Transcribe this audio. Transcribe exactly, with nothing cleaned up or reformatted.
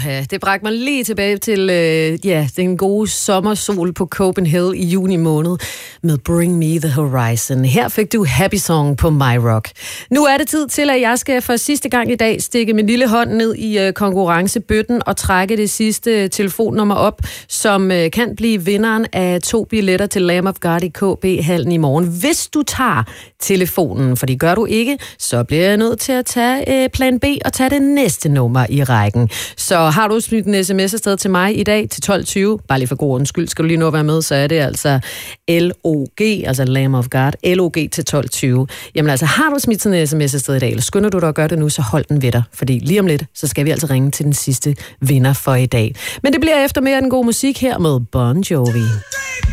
Uha, det bragte mig lige tilbage til øh, ja, den gode sommersol på Copenhagen i juni måned med Bring Me The Horizon. Her fik du Happy Song på My Rock. Nu er det tid til, at jeg skal for sidste gang i dag stikke min lille hånd ned i øh, konkurrencebøtten og trække det sidste telefonnummer op, som øh, kan blive vinderen af to billetter til Lamb of God i K B-hallen i morgen. Hvis du tager telefonen, for det gør du ikke, så bliver jeg nødt til at tage øh, plan B og tage det næste nummer i rækken. Så har du smidt en sms afsted til mig i dag til tolv tyve, bare lige for god undskyld, skal du lige nå at være med, så er det altså L O G, altså Lamb of God, L O G til tolv tyve. Jamen altså, har du smidt sådan en sms afsted i dag, eller skynder du dig at gøre det nu, så hold den ved dig, fordi lige om lidt, så skal vi altså ringe til den sidste vinder for i dag. Men det bliver efter mere af den gode musik her med Bon Jovi.